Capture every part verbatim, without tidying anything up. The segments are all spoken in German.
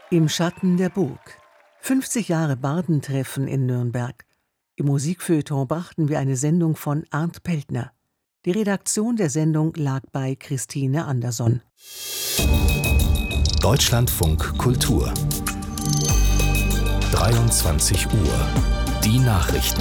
Im Schatten der Burg. fünfzig Jahre Bardentreffen in Nürnberg. Im Musikfeuilleton brachten wir eine Sendung von Arndt Peltner. Die Redaktion der Sendung lag bei Christine Anderson. Deutschlandfunk Kultur. dreiundzwanzig Uhr. Die Nachrichten.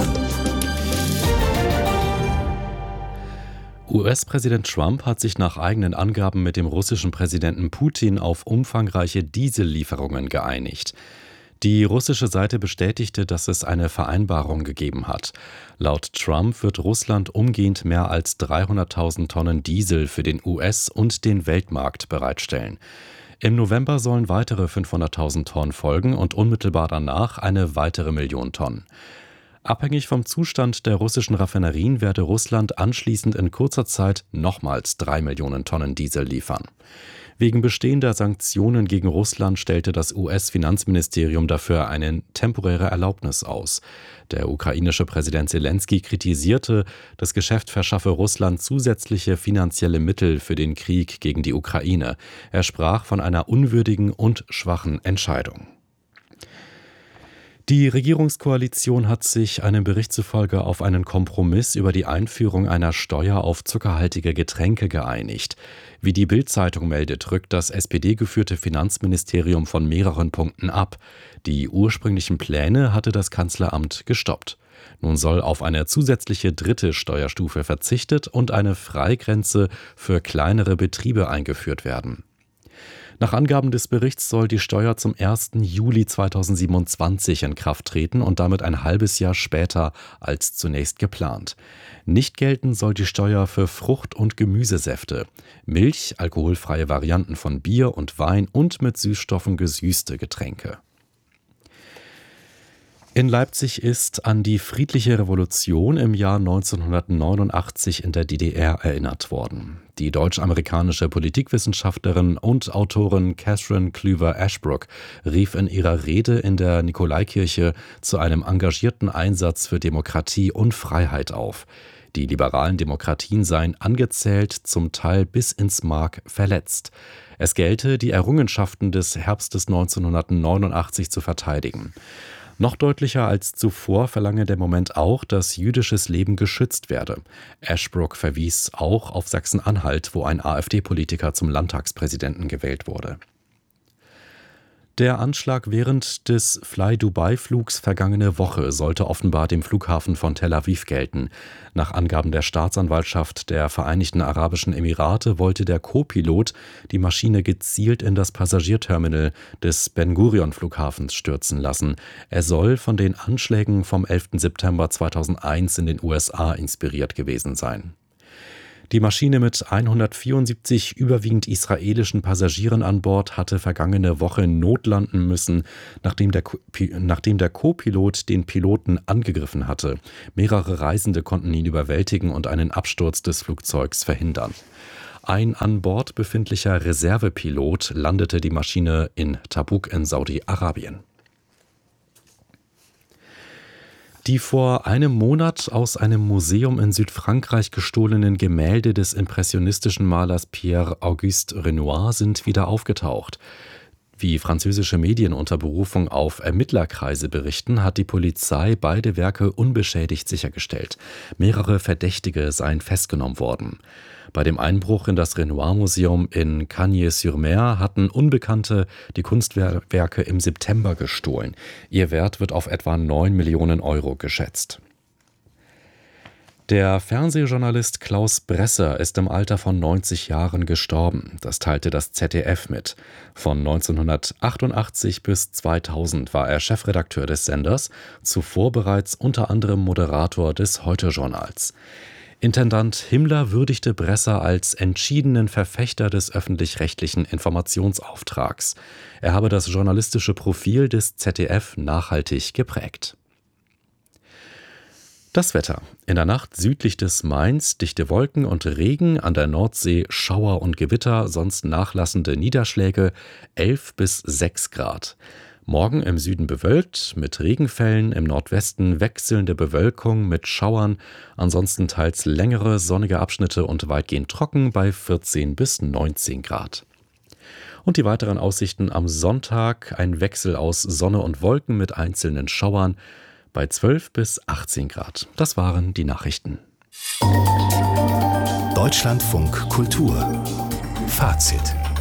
U S-Präsident Trump hat sich nach eigenen Angaben mit dem russischen Präsidenten Putin auf umfangreiche Diesellieferungen geeinigt. Die russische Seite bestätigte, dass es eine Vereinbarung gegeben hat. Laut Trump wird Russland umgehend mehr als dreihunderttausend Tonnen Diesel für den U S- und den Weltmarkt bereitstellen. Im November sollen weitere fünfhunderttausend Tonnen folgen und unmittelbar danach eine weitere Million Tonnen. Abhängig vom Zustand der russischen Raffinerien werde Russland anschließend in kurzer Zeit nochmals drei Millionen Tonnen Diesel liefern. Wegen bestehender Sanktionen gegen Russland stellte das U S-Finanzministerium dafür eine temporäre Erlaubnis aus. Der ukrainische Präsident Selenskyj kritisierte, das Geschäft verschaffe Russland zusätzliche finanzielle Mittel für den Krieg gegen die Ukraine. Er sprach von einer unwürdigen und schwachen Entscheidung. Die Regierungskoalition hat sich einem Bericht zufolge auf einen Kompromiss über die Einführung einer Steuer auf zuckerhaltige Getränke geeinigt. Wie die Bild-Zeitung meldet, rückt das S P D-geführte Finanzministerium von mehreren Punkten ab. Die ursprünglichen Pläne hatte das Kanzleramt gestoppt. Nun soll auf eine zusätzliche dritte Steuerstufe verzichtet und eine Freigrenze für kleinere Betriebe eingeführt werden. Nach Angaben des Berichts soll die Steuer zum ersten Juli zweitausendsiebenundzwanzig in Kraft treten und damit ein halbes Jahr später als zunächst geplant. Nicht gelten soll die Steuer für Frucht- und Gemüsesäfte, Milch, alkoholfreie Varianten von Bier und Wein und mit Süßstoffen gesüßte Getränke. In Leipzig ist an die friedliche Revolution im Jahr neunzehnhundertneunundachtzig in der D D R erinnert worden. Die deutsch-amerikanische Politikwissenschaftlerin und Autorin Catherine Cleaver Ashbrook rief in ihrer Rede in der Nikolaikirche zu einem engagierten Einsatz für Demokratie und Freiheit auf. Die liberalen Demokratien seien angezählt, zum Teil bis ins Mark verletzt. Es gelte, die Errungenschaften des Herbstes neunzehnhundertneunundachtzig zu verteidigen. Noch deutlicher als zuvor verlange der Moment auch, dass jüdisches Leben geschützt werde. Ashbrook verwies auch auf Sachsen-Anhalt, wo ein AfD-Politiker zum Landtagspräsidenten gewählt wurde. Der Anschlag während des Fly-Dubai-Flugs vergangene Woche sollte offenbar dem Flughafen von Tel Aviv gelten. Nach Angaben der Staatsanwaltschaft der Vereinigten Arabischen Emirate wollte der Co-Pilot die Maschine gezielt in das Passagierterminal des Ben-Gurion-Flughafens stürzen lassen. Er soll von den Anschlägen vom elften September zweitausendeins in den U S A inspiriert gewesen sein. Die Maschine mit hundertvierundsiebzig überwiegend israelischen Passagieren an Bord hatte vergangene Woche notlanden müssen, nachdem der, nachdem der Co-Pilot den Piloten angegriffen hatte. Mehrere Reisende konnten ihn überwältigen und einen Absturz des Flugzeugs verhindern. Ein an Bord befindlicher Reservepilot landete die Maschine in Tabuk in Saudi-Arabien. Die vor einem Monat aus einem Museum in Südfrankreich gestohlenen Gemälde des impressionistischen Malers Pierre-Auguste Renoir sind wieder aufgetaucht. Wie französische Medien unter Berufung auf Ermittlerkreise berichten, hat die Polizei beide Werke unbeschädigt sichergestellt. Mehrere Verdächtige seien festgenommen worden. Bei dem Einbruch in das Renoir-Museum in Cagnes-sur-Mer hatten Unbekannte die Kunstwerke im September gestohlen. Ihr Wert wird auf etwa neun Millionen Euro geschätzt. Der Fernsehjournalist Klaus Bresser ist im Alter von neunzig Jahren gestorben. Das teilte das Z D F mit. Von neunzehnhundertachtundachtzig bis zweitausend war er Chefredakteur des Senders, zuvor bereits unter anderem Moderator des Heute-Journals. Intendant Himmler würdigte Bresser als entschiedenen Verfechter des öffentlich-rechtlichen Informationsauftrags. Er habe das journalistische Profil des Z D F nachhaltig geprägt. Das Wetter. In der Nacht südlich des Mains dichte Wolken und Regen, an der Nordsee Schauer und Gewitter, sonst nachlassende Niederschläge, elf bis sechs Grad. Morgen im Süden bewölkt, mit Regenfällen, im Nordwesten wechselnde Bewölkung mit Schauern, ansonsten teils längere sonnige Abschnitte und weitgehend trocken bei vierzehn bis neunzehn Grad. Und die weiteren Aussichten am Sonntag: ein Wechsel aus Sonne und Wolken mit einzelnen Schauern bei zwölf bis achtzehn Grad. Das waren die Nachrichten. Deutschlandfunk Kultur Fazit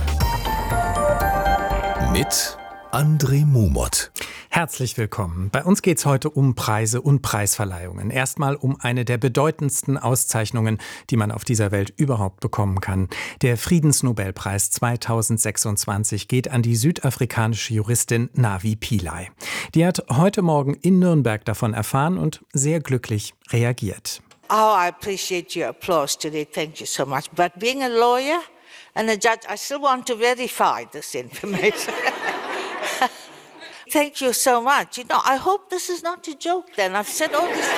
mit André Mumot. Herzlich willkommen. Bei uns geht es heute um Preise und Preisverleihungen. Erstmal um eine der bedeutendsten Auszeichnungen, die man auf dieser Welt überhaupt bekommen kann. Der Friedensnobelpreis zweitausendsechsundzwanzig geht an die südafrikanische Juristin Navi Pillay. Die hat heute Morgen in Nürnberg davon erfahren und sehr glücklich reagiert. Oh, I appreciate your applause today. Thank you so much. But being a lawyer and a judge, I still want to verify this information. Thank you so much. You know, I hope this is not a joke then. I've said all this.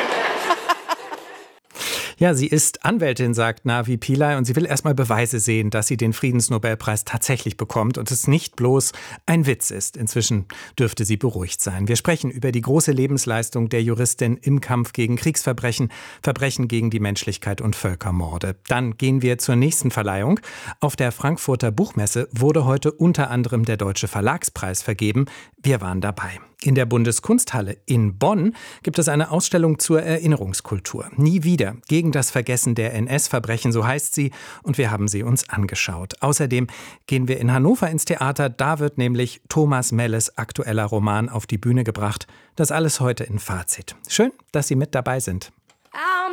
Ja, sie ist Anwältin, sagt Navi Pillay, und sie will erstmal Beweise sehen, dass sie den Friedensnobelpreis tatsächlich bekommt und es nicht bloß ein Witz ist. Inzwischen dürfte sie beruhigt sein. Wir sprechen über die große Lebensleistung der Juristin im Kampf gegen Kriegsverbrechen, Verbrechen gegen die Menschlichkeit und Völkermorde. Dann gehen wir zur nächsten Verleihung. Auf der Frankfurter Buchmesse wurde heute unter anderem der Deutsche Verlagspreis vergeben. Wir waren dabei. In der Bundeskunsthalle in Bonn gibt es eine Ausstellung zur Erinnerungskultur. Nie wieder gegen das Vergessen der N S-Verbrechen, so heißt sie, und wir haben sie uns angeschaut. Außerdem gehen wir in Hannover ins Theater, da wird nämlich Thomas Melles aktueller Roman auf die Bühne gebracht. Das alles heute in Fazit. Schön, dass Sie mit dabei sind.